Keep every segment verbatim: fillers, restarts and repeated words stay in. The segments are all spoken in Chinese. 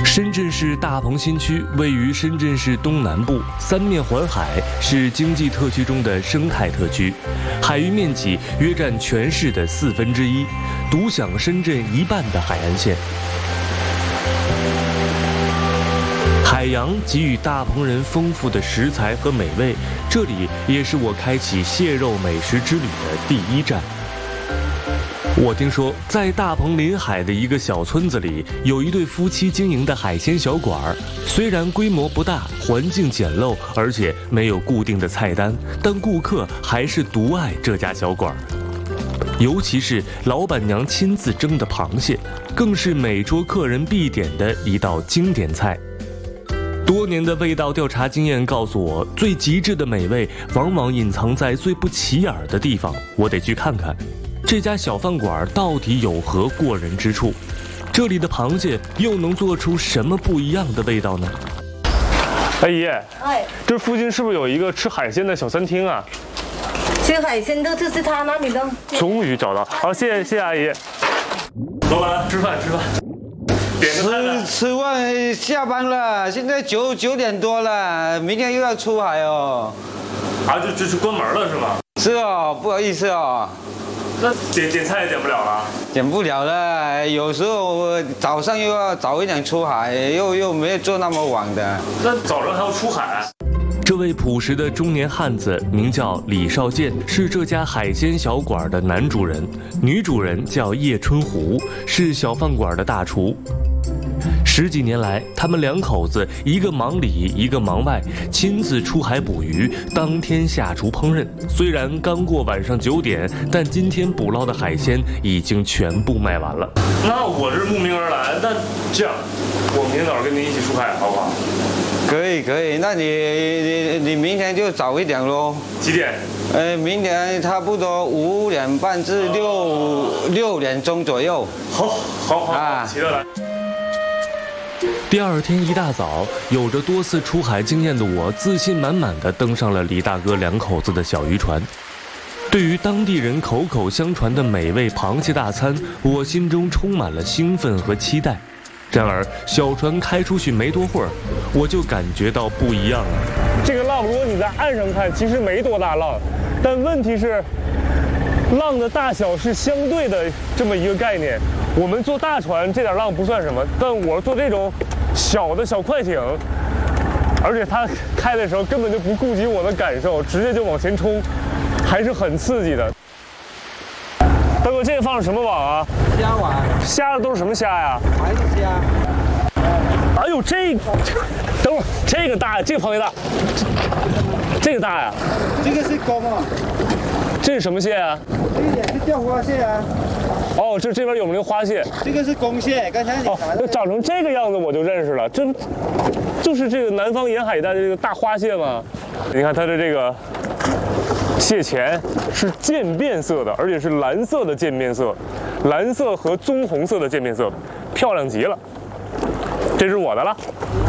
深圳市大鹏新区位于深圳市东南部，三面环海，是经济特区中的生态特区，海域面积约占全市的四分之一，独享深圳一半的海岸线。海洋给予大鹏人丰富的食材和美味，这里也是我开启蟹肉美食之旅的第一站。我听说，在大鹏临海的一个小村子里，有一对夫妻经营的海鲜小馆儿。虽然规模不大，环境简陋，而且没有固定的菜单，但顾客还是独爱这家小馆儿。尤其是老板娘亲自蒸的螃蟹，更是每桌客人必点的一道经典菜。多年的味道调查经验告诉我，最极致的美味往往隐藏在最不起眼的地方。我得去看看，这家小饭馆到底有何过人之处？这里的螃蟹又能做出什么不一样的味道呢？ 哎爷， 哎， 这附近是不是有一个吃海鲜的小餐厅啊？ 吃海鲜的就是他那里的。 终于找到，好，谢谢谢谢阿姨。老板，吃饭吃饭。 吃吃完下班了，现在九九点多了，明天又要出海哦。 啊，就就是关门了是吗？ 是哦，不好意思哦。 那点点菜也点不了了？ 点不了了，有时候我早上又要早一点出海，又又没有做那么晚的。 那早上还要出海？ 这位朴实的中年汉子名叫李少健，是这家海鲜小馆的男主人，女主人叫叶春湖，是小饭馆的大厨。十几年来，他们两口子一个忙里，一个忙外，亲自出海捕鱼，当天下厨烹饪。虽然刚过晚上九点，但今天捕捞的海鲜已经全部卖完了。 那我是慕名而来，那这样，我明天早上跟您一起出海，好不好？ 可以可以，那你你你明天就早一点喽。 几点？ 呃，明天差不多五点半至六六点钟左右。 好，好，好， 啊， 起得来。 第二天一大早，有着多次出海经验的我，自信满满地登上了李大哥两口子的小渔船。对于当地人口口相传的美味螃蟹大餐，我心中充满了兴奋和期待。然而，小船开出去没多会儿，我就感觉到不一样了。 这个浪，如果你在岸上看，其实没多大浪，但问题是，浪的大小是相对的这么一个概念。我们坐大船，这点浪不算什么，但我坐这种小的小快艇，而且它开的时候根本就不顾及我的感受，直接就往前冲，还是很刺激的。大哥，这个放的什么网啊？ 虾网。 虾的都是什么虾呀？ 海虾。 哎呦，这，等会儿这个大，这个螃蟹大，这个大呀？ 这个是公啊。 这是什么蟹啊？ 这个也是叫花蟹啊。 哦，这这边有没有花蟹？ 这个是公蟹，刚才你哦，那长成这个样子我就认识了，这就是这个南方沿海一带的这个大花蟹吗？你看它的这个蟹钳是渐变色的，而且是蓝色的渐变色，蓝色和棕红色的渐变色，漂亮极了。这是我的了。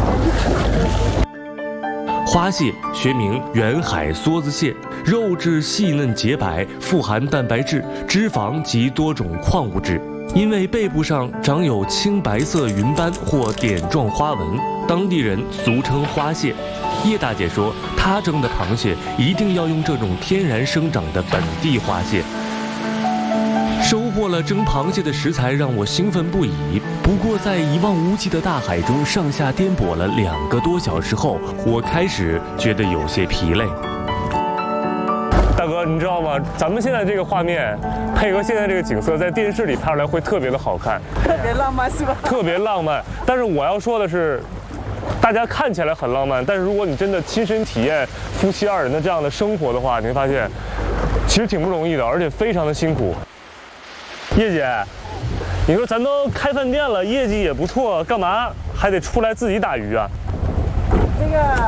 花蟹学名远海梭子蟹，肉质细嫩洁白，富含蛋白质、脂肪及多种矿物质。因为背部上长有青白色云斑或点状花纹，当地人俗称花蟹。叶大姐说，她蒸的螃蟹一定要用这种天然生长的本地花蟹。收获了蒸螃蟹的食材，让我兴奋不已。不过，在一望无际的大海中上下颠簸了两个多小时后，我开始觉得有些疲累。 大哥，你知道吗？咱们现在这个画面，配合现在这个景色，在电视里拍出来会特别的好看， 特别浪漫是吧？ 特别浪漫。但是我要说的是，大家看起来很浪漫，但是如果你真的亲身体验夫妻二人的这样的生活的话，你会发现，其实挺不容易的，而且非常的辛苦。叶姐，你说咱都开饭店了，业绩也不错，干嘛还得出来自己打鱼啊？ 这个